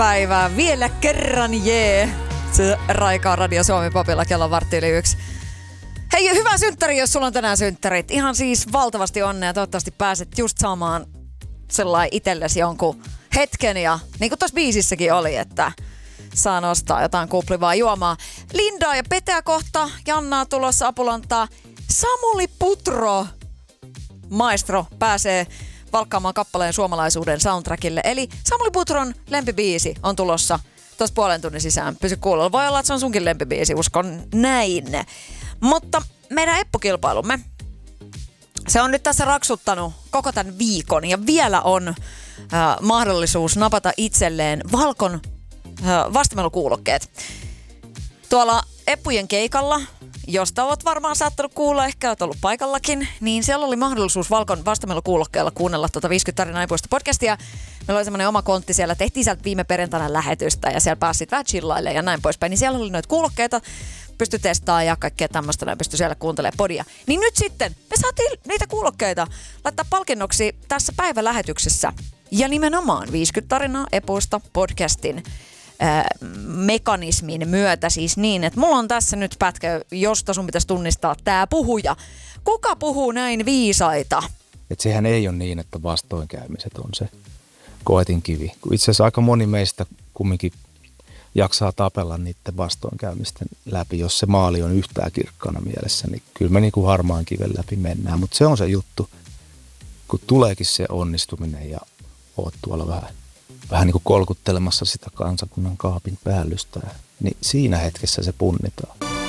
päivää. Vielä kerran Se raikaa Radio Suomi Popilla kello 1:15. Hei, hyvää synttäri, jos sulla on tänään synttärit. Ihan siis valtavasti onnea. Toivottavasti pääset just saamaan sellainen itsellesi jonkun hetken. Ja niin kuin tuossa biisissäkin oli, että saa nostaa jotain kuplivaa juomaa. Lindaa ja Peteä kohta. Jannaa tulossa apulantaa. Samuli Putro, maestro, pääsee valkkaamaan kappaleen suomalaisuuden soundtrackille. Eli Samuli Putron lempibiisi on tulossa tuossa puolen tunnin sisään. Pysy kuulolla. Voi olla, että se on sunkin lempibiisi, uskon näin. Mutta meidän eppukilpailumme, se on nyt tässä raksuttanut koko tämän viikon ja vielä on mahdollisuus napata itselleen Valkon vastamelukuulokkeet. Tuolla Eppujen keikalla, josta olet varmaan saattanut kuulla, ehkä olet ollut paikallakin, niin siellä oli mahdollisuus Valkon vastamelukuulokkeella kuunnella 50 tarinaa ipuista podcastia. Meillä oli semmoinen oma kontti siellä, tehtiin sieltä viime perjantaina lähetystä ja siellä pääsit vähän chillailemaan ja näin poispäin. Niin siellä oli noita kuulokkeita, pystyi testaamaan ja kaikkea tämmöistä, ja pystyi siellä kuuntelemaan podia. Niin nyt sitten me saatiin niitä kuulokkeita laittaa palkinnoksi tässä päivälähetyksessä. Ja nimenomaan 50 tarinaa epuista podcastin mekanismin myötä siis niin, että mulla on tässä nyt pätkä, josta sun pitäisi tunnistaa tää puhuja. Kuka puhuu näin viisaita? Että sehän ei ole niin, että vastoinkäymiset on se koetinkivi. Itse asiassa aika moni meistä kumminkin jaksaa tapella niiden vastoinkäymisten läpi. Jos se maali on yhtään kirkkaana mielessä, niin kyllä me niin kuin harmaan kiven läpi mennään. Mutta se on se juttu, kun tuleekin se onnistuminen ja oot tuolla vähän niin kuin kolkuttelemassa sitä kansakunnan kaapin päällystä, niin siinä hetkessä se punnitaan.